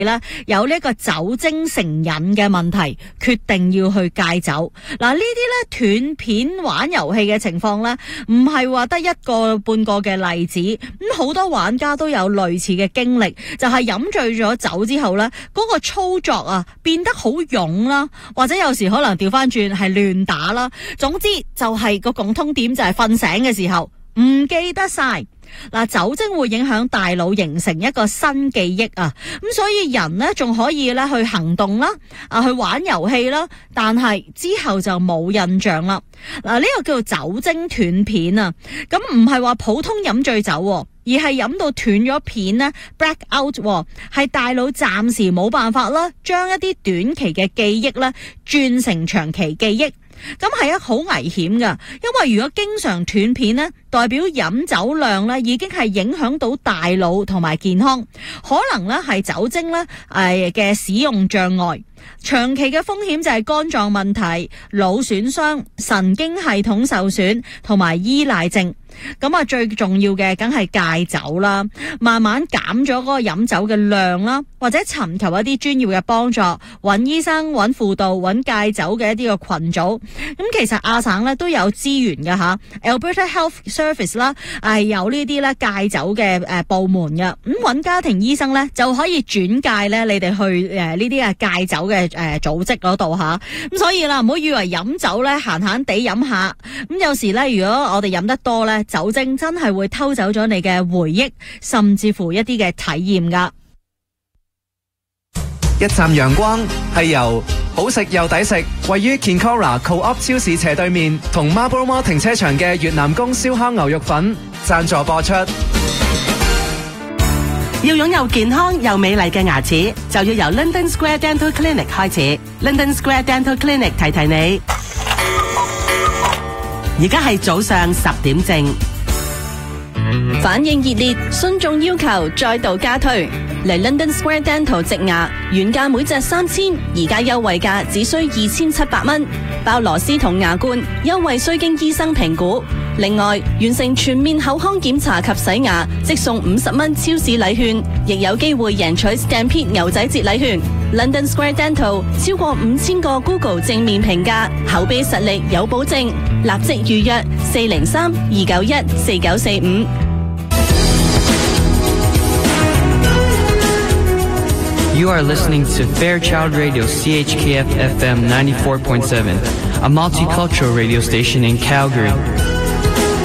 有呢個酒精成癮嘅問題，決定要去戒酒。嗱，呢啲咧斷片玩遊戲嘅情況咧，唔係話得一個半個嘅例子，咁好多玩家都有類似嘅經歷，就係飲醉咗酒之後咧，嗰個操作啊變得好勇啦，或者有時可能調翻轉係亂打啦。總之就係個共通點就係瞓醒嘅時候唔記得晒。嗱，酒精會影響大腦形成一個新記憶啊，咁所以人呢仲可以咧去行動啦，去玩遊戲啦，但係之後就冇印象啦。嗱，呢個叫做酒精斷片啊，咁唔係話普通飲醉酒，而係飲到斷咗片呢 black out， 係大腦暫時冇辦法啦，將一啲短期嘅記憶咧轉成長期記憶。咁係好危險噶，因為如果經常斷片呢，代表飲酒量呢已經係影響到大腦同埋健康，可能呢係酒精呢嘅使用障礙。長期嘅風險就係肝臟問題、腦損傷、神經系統受損同埋依賴症。咁啊，最重要嘅梗係戒酒啦，慢慢減咗嗰個飲酒嘅量啦，或者尋求一啲專業嘅幫助，揾醫生、揾輔導、揾戒酒嘅一啲嘅群組。咁其實亞省咧都有資源嘅吓 ，Alberta Health Service 啦，係有呢啲咧戒酒嘅部門嘅。咁揾家庭醫生咧就可以轉介咧你哋去呢啲嘅戒酒嘅組織嗰度吓。咁所以啦，唔好以為飲酒咧閒閒地飲下，咁有時咧如果我哋飲得多咧，酒精真係會偷走咗你嘅回憶，甚至乎一啲嘅體驗㗎。 一站陽光係由好食又抵食，位於 Kinkora Co-op 超市斜對面同 Marlborough Mall 停車場嘅越南公燒烤牛肉粉贊助播出。 要擁有健康又美麗嘅牙齒，就要由 London Square Dental Clinic 開始。London Square Dental Clinic 提提你，而家係早上10點正。 反應熱烈，信眾要求再度加推。嚟 London Square Dental 植牙，原價每隻3000，而家優惠價只需2700蚊，包螺絲同牙冠，優惠需經醫生評估。另外，完成全面口腔檢查及洗牙，即送50蚊超市禮券，亦有機會贏取 Stampede 牛仔節禮券。London Square Dental 超過5000個 Google 正面評價，口碑實力有保證，立即預約403-291-4945。 You are listening to Fairchild Radio CHKF FM 94.7, a multicultural radio station in Calgary.